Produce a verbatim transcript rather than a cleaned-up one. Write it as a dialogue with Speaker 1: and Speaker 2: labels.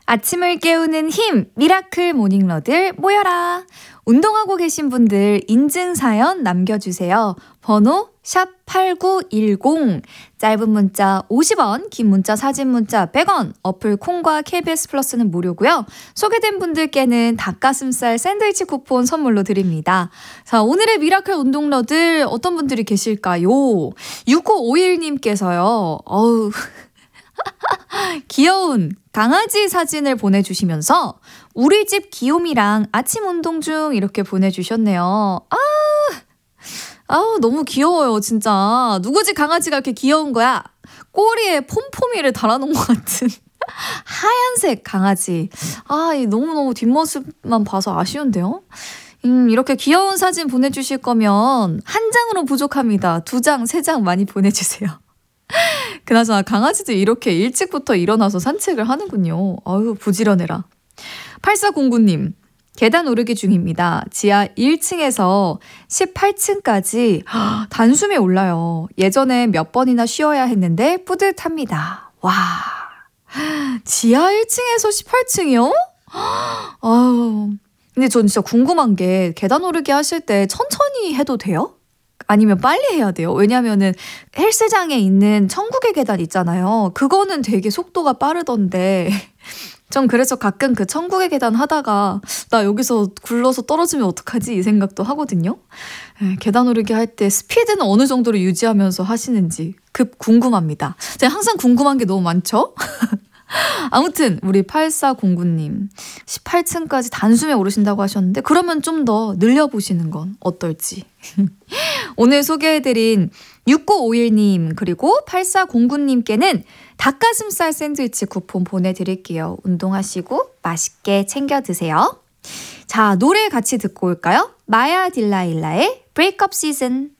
Speaker 1: 아침을 깨우는 힘, 미라클 모닝러들 모여라. 운동하고 계신 분들 인증 사연 남겨주세요. 번호 샵 팔구일공, 짧은 문자 오십 원, 긴 문자 사진 문자 백 원, 어플 콩과 케이비에스 플러스는 무료고요. 소개된 분들께는 닭가슴살 샌드위치 쿠폰 선물로 드립니다. 자, 오늘의 미라클 운동러들 어떤 분들이 계실까요? 육구오일님께서요. 어우 귀여운 강아지 사진을 보내주시면서 우리 집 귀요미랑 아침 운동 중 이렇게 보내주셨네요. 아, 아우 너무 귀여워요 진짜. 누구 집 강아지가 이렇게 귀여운 거야? 꼬리에 폼폼이를 달아놓은 것 같은 하얀색 강아지. 아, 너무너무 뒷모습만 봐서 아쉬운데요. 음, 이렇게 귀여운 사진 보내주실 거면 한 장으로 부족합니다. 두 장, 세 장 많이 보내주세요. 그나저나 강아지도 이렇게 일찍부터 일어나서 산책을 하는군요. 아유 부지런해라. 팔사공구님, 계단 오르기 중입니다. 지하 일 층에서 십팔 층까지 단숨에 올라요. 예전에 몇 번이나 쉬어야 했는데 뿌듯합니다. 와, 지하 일 층에서 십팔 층이요? 아유, 근데 전 진짜 궁금한 게 계단 오르기 하실 때 천천히 해도 돼요? 아니면 빨리 해야 돼요? 왜냐면은 헬스장에 있는 천국의 계단 있잖아요. 그거는 되게 속도가 빠르던데 전 그래서 가끔 그 천국의 계단 하다가 나 여기서 굴러서 떨어지면 어떡하지? 이 생각도 하거든요. 네, 계단 오르기 할 때 스피드는 어느 정도로 유지하면서 하시는지 급 궁금합니다. 제가 항상 궁금한 게 너무 많죠? 아무튼 우리 팔사공구님 십팔 층까지 단숨에 오르신다고 하셨는데 그러면 좀 더 늘려보시는 건 어떨지. 오늘 소개해드린 육구오일님 그리고 팔사공구님께는 닭가슴살 샌드위치 쿠폰 보내드릴게요. 운동하시고 맛있게 챙겨 드세요. 자, 노래 같이 듣고 올까요? 마야 딜라일라의 브레이크업 시즌.